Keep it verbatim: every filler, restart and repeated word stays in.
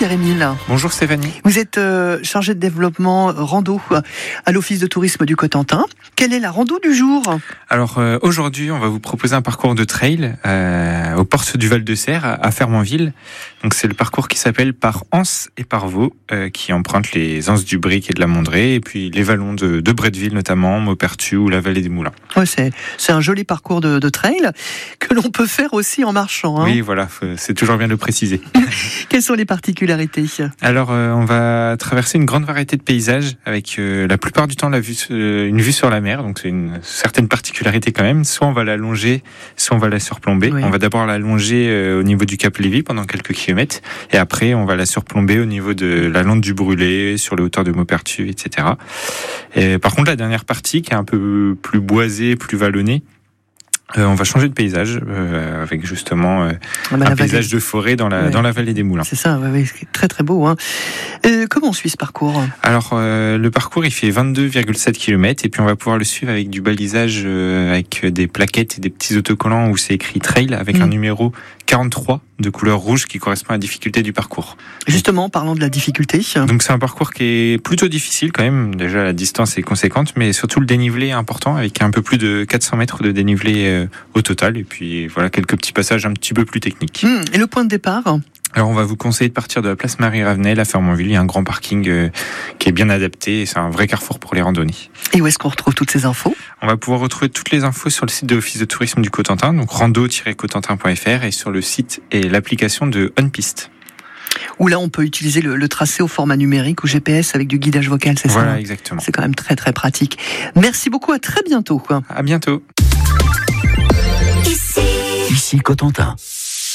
Pierre-Émile. Bonjour Stéphanie. Vous êtes euh, chargé de développement rando à l'Office de tourisme du Cotentin. Quelle est la rando du jour ? Alors euh, aujourd'hui, on va vous proposer un parcours de trail euh, aux portes du Val-de-Serre à, à Fermanville. Donc c'est le parcours qui s'appelle Par Anse et par Vaux, euh, qui emprunte les anses du Bric et de la Mondrée, et puis les vallons de, de Bretteville notamment, Maupertuis ou la vallée des Moulins. Ouais, c'est, c'est un joli parcours de, de trail que l'on peut faire aussi en marchant. Hein. Oui, voilà, c'est toujours bien de le préciser. Quelles sont les particularités ? Alors, euh, on va traverser une grande variété de paysages avec euh, la plupart du temps la vue, euh, une vue sur la mer, donc c'est une certaine particularité quand même. Soit on va la longer, soit on va la surplomber. Oui. On va d'abord la longer euh, au niveau du Cap Lévy pendant quelques kilomètres, et après on va la surplomber au niveau de la lande du Brûlé, sur les hauteurs de Maupertuis, et cetera. Et, par contre, la dernière partie, qui est un peu plus boisée, plus vallonnée, Euh, on va changer de paysage euh, avec justement euh, ah bah un paysage vallée. de forêt dans la, ouais. dans la vallée des Moulins. C'est ça, ouais, ouais, c'est très très beau. Hein. Euh, comment on suit ce parcours ? Alors euh, le parcours il fait vingt-deux virgule sept kilomètres et puis on va pouvoir le suivre avec du balisage, euh, avec des plaquettes et des petits autocollants où c'est écrit trail avec mmh. un numéro quarante-trois de couleur rouge qui correspond à la difficulté du parcours. Justement, parlons de la difficulté. Donc c'est un parcours qui est plutôt difficile quand même. Déjà la distance est conséquente, mais surtout le dénivelé est important avec un peu plus de quatre cents mètres de dénivelé euh, au total. Et puis voilà quelques petits passages un petit peu plus techniques. Mmh. Et le point de départ ? Alors on va vous conseiller de partir de la place Marie-Ravenel à Fermanville. Il y a un grand parking euh, qui est bien adapté et c'est un vrai carrefour pour les randonnées. Et où est-ce qu'on retrouve toutes ces infos ? On va pouvoir retrouver toutes les infos sur le site de l'Office de tourisme du Cotentin, donc rando tiret cotentin point f r, et sur le site et l'application de OnPiste. Où là on peut utiliser le, le tracé au format numérique ou G P S avec du guidage vocal, c'est voilà, ça ? Voilà, exactement. C'est quand même très très pratique. Merci beaucoup, à très bientôt. À bientôt. Ici, Ici Cotentin.